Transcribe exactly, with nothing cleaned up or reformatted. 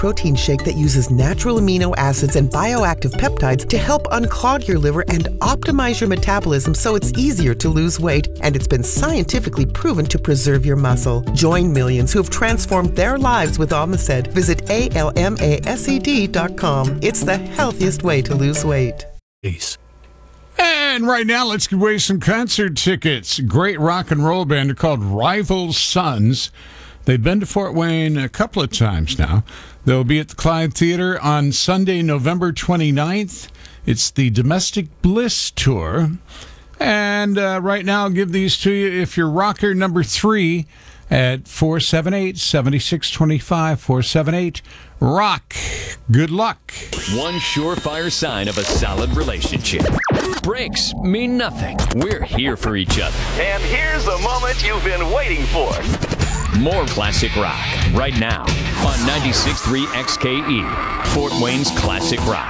protein shake that uses natural amino acids and bioactive peptides to help unclog your liver and optimize your metabolism so it's easier to lose weight, and it's been scientifically proven to preserve your muscle. Join millions who have transformed their lives with Almaced. Visit A L M A S E D dot com. It's the healthiest way to lose weight. Peace. And right now, let's give away some concert tickets. Great rock and roll band called Rival Sons. They've been to Fort Wayne a couple of times now. They'll be at the Clyde Theater on Sunday, November twenty-ninth. It's the Domestic Bliss Tour. And uh, right now, I'll give these to you if you're rocker number three at four seven eight, seven six two five, four seven eight, rock. Good luck. One surefire sign of a solid relationship. Breaks mean nothing. We're here for each other. And here's the moment you've been waiting for. More classic rock right now on ninety-six point three X K E, Fort Wayne's Classic Rock.